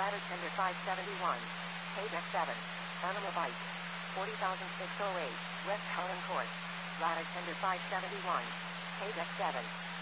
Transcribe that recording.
Ladder Tender 571. Paydeck 7. Animal Bite. 40,608. West Holland Court. Ladder Tender 571. Paydeck 7.